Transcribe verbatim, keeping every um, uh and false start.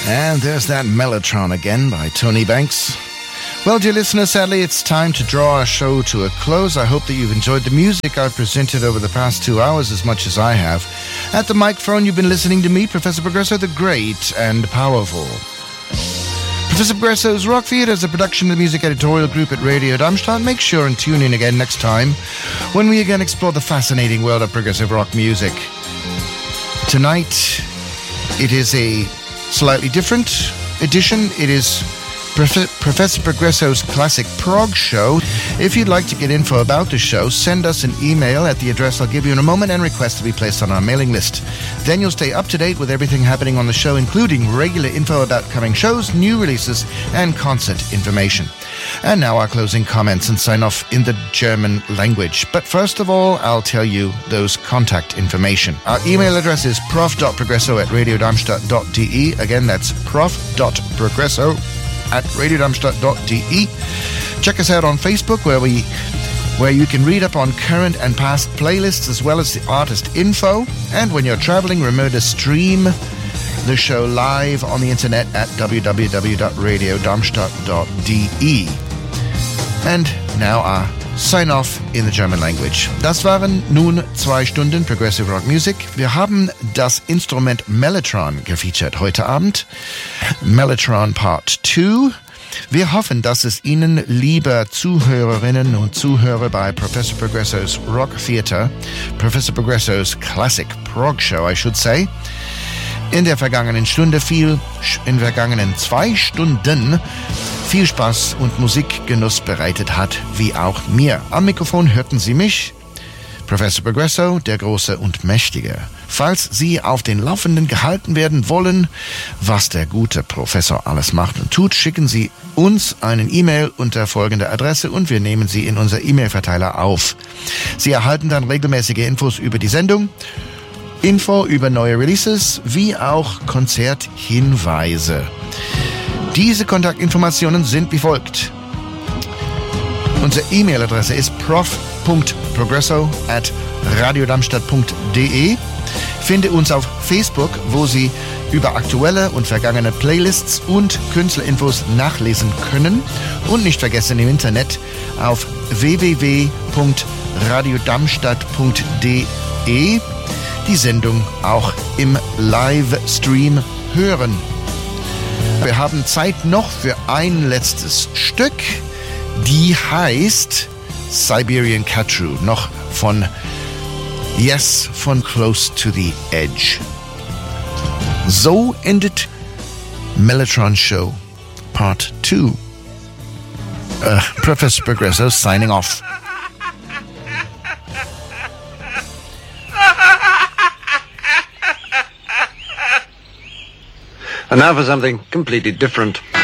And there's that Mellotron again by Tony Banks. Well, dear listeners, sadly, it's time to draw our show to a close. I hope that you've enjoyed the music I've presented over the past two hours as much as I have. At the microphone, you've been listening to me, Professor Progresso, the great and powerful. Professor Progresso's Rock Theatre is a production of the music editorial group at Radio Darmstadt. Make sure and tune in again next time when we again explore the fascinating world of progressive rock music. Tonight, it is a slightly different edition. It is Prof- Professor Progresso's Classic Prog Show. If you'd like to get info about the show, send us an email at the address I'll give you in a moment and request to be placed on our mailing list. Then you'll stay up to date with everything happening on the show, including regular info about coming shows, new releases, and concert information. And now our closing comments and sign off in the German language. But first of all, I'll tell you those contact information. Our email address is prof dot progresso at radio darmstadt dot de. Again, that's prof dot progresso at radio darmstadt dot de. Check us out on Facebook, where we where you can read up on current and past playlists as well as the artist info. And when you're traveling, remember to stream the show live on the internet at w w w dot radio darmstadt dot de. And now our sign-off in the German language. Das waren nun zwei Stunden Progressive Rock Music. Wir haben das Instrument Mellotron gefeatured heute Abend. Mellotron Part zwei. Wir hoffen, dass es Ihnen, liebe Zuhörerinnen und Zuhörer bei Professor Progresso's Rock Theatre, Professor Progresso's Classic Prog Show, I should say, in der vergangenen Stunde viel, in vergangenen zwei Stunden viel Spaß und Musikgenuss bereitet hat, wie auch mir. Am Mikrofon hörten Sie mich, Professor Progresso, der Große und Mächtige. Falls Sie auf den Laufenden gehalten werden wollen, was der gute Professor alles macht und tut, schicken Sie uns einen E-Mail unter folgender Adresse und wir nehmen Sie in unser E-Mail-Verteiler auf. Sie erhalten dann regelmäßige Infos über die Sendung, Info über neue Releases, wie auch Konzerthinweise. Diese Kontaktinformationen sind wie folgt. Unsere E-Mail-Adresse ist prof dot progresso at radio darmstadt dot de. Finde uns auf Facebook, wo Sie über aktuelle und vergangene Playlists und Künstlerinfos nachlesen können. Und nicht vergessen im Internet auf w w w dot radio darmstadt dot de die Sendung auch im Livestream hören. Wir haben Zeit noch für ein letztes Stück. Die heißt Siberian Catru, noch von Yes, von Close to the Edge. So endet Mellotron Show Part two. Uh, Professor Progresso signing off. And now for something completely different.